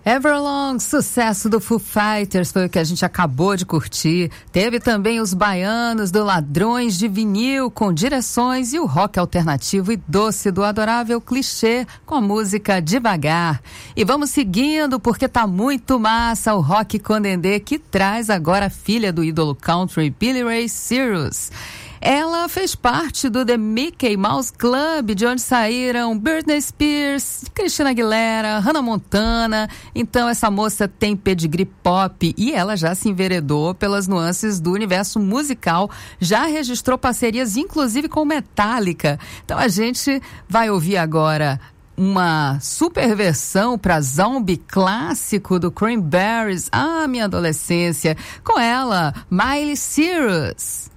Everlong, sucesso do Foo Fighters, foi o que a gente acabou de curtir. Teve também os baianos do Ladrões de Vinil, com Direções, e o rock alternativo e doce do Adorável Clichê, com a música Devagar. E vamos seguindo, porque tá muito massa o rock com Dendê, que traz agora a filha do ídolo country, Billy Ray Cyrus. Ela fez parte do The Mickey Mouse Club, de onde saíram Britney Spears, Christina Aguilera, Hannah Montana. Então essa moça tem pedigree pop e ela já se enveredou pelas nuances do universo musical, já registrou parcerias inclusive com Metallica. Então a gente vai ouvir agora uma super versão para Zombie clássico do Cranberries, minha adolescência, com ela, Miley Cyrus.